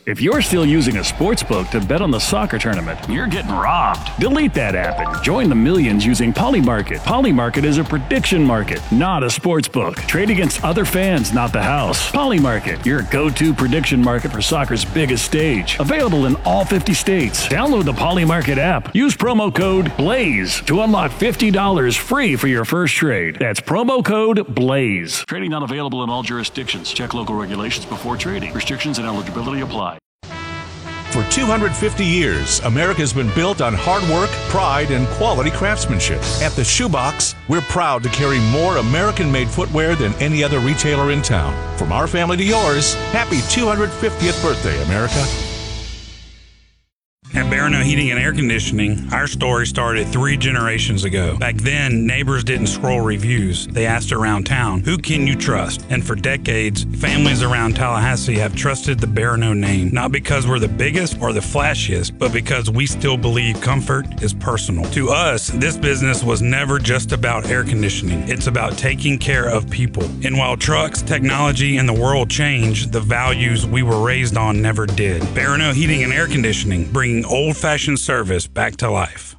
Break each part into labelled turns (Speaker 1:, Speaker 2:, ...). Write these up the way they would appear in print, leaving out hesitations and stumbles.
Speaker 1: If you're still using a sports book to bet on the soccer tournament, you're getting robbed. Delete that app and join the millions using Polymarket. Polymarket is a prediction market, not a sports book. Trade against other fans, not the house. Polymarket, your go-to prediction market for soccer's biggest stage. Available in all 50 states. Download the Polymarket app. Use promo code BLAZE to unlock $50 free for your first trade. That's promo code BLAZE. Trading not available in all jurisdictions. Check local regulations before trading. Restrictions and eligibility apply.
Speaker 2: For 250 years, America has been built on hard work, pride, and quality craftsmanship. At the Shoebox, we're proud to carry more American-made footwear than any other retailer in town. From our family to yours, happy 250th birthday, America.
Speaker 3: At Barano Heating and Air Conditioning, our story started 3 generations ago. Back then, neighbors didn't scroll reviews. They asked around town, who can you trust? And for decades, families around Tallahassee have trusted the Barano name, not because we're the biggest or the flashiest, but because we still believe comfort is personal. To us, this business was never just about air conditioning. It's about taking care of people. And while trucks, technology, and the world changed, the values we were raised on never did. Barano Heating and Air Conditioning, bringing old-fashioned service back to life.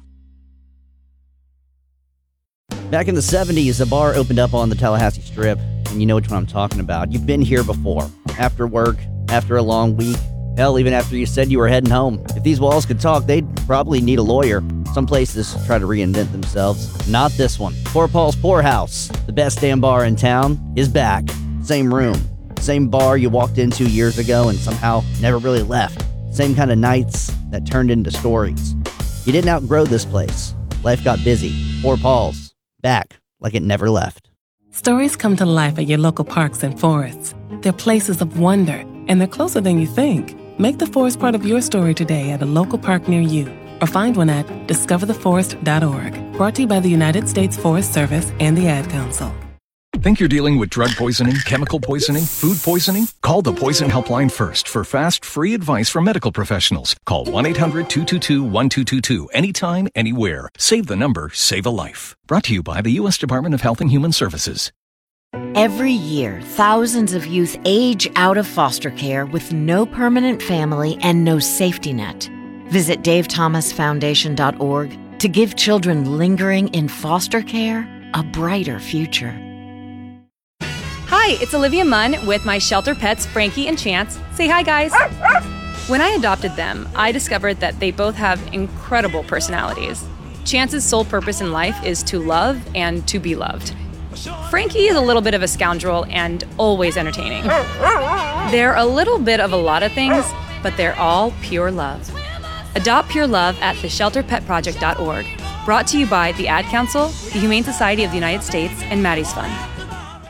Speaker 4: Back in the 70s, a bar opened up on the Tallahassee Strip, and you know which one I'm talking about. You've been here before. After work, after a long week, hell, even after you said you were heading home. If these walls could talk, they'd probably need a lawyer. Some places try to reinvent themselves. Not this one. Poor Paul's Poorhouse, the best damn bar in town, is back. Same room. Same bar you walked into years ago and somehow never really left. Same kind of nights that turned into stories. You didn't outgrow this place. Life got busy. Poor Paul's. Back like it never left.
Speaker 5: Stories come to life at your local parks and forests. They're places of wonder, and they're closer than you think. Make the forest part of your story today at a local park near you, or find one at discovertheforest.org. Brought to you by the United States Forest Service and the Ad Council.
Speaker 6: Think you're dealing with drug poisoning, chemical poisoning, food poisoning? Call the Poison Helpline first for fast, free advice from medical professionals. Call 1-800-222-1222 anytime, anywhere. Save the number, save a life. Brought to you by the U.S. Department of Health and Human Services.
Speaker 7: Every year, thousands of youth age out of foster care with no permanent family and no safety net. Visit DaveThomasFoundation.org to give children lingering in foster care a brighter future.
Speaker 8: Hi, it's Olivia Munn with my shelter pets, Frankie and Chance. Say hi, guys. When I adopted them, I discovered that they both have incredible personalities. Chance's sole purpose in life is to love and to be loved. Frankie is a little bit of a scoundrel and always entertaining. They're a little bit of a lot of things, but they're all pure love. Adopt pure love at theshelterpetproject.org. Brought to you by the Ad Council, the Humane Society of the United States, and Maddie's Fund.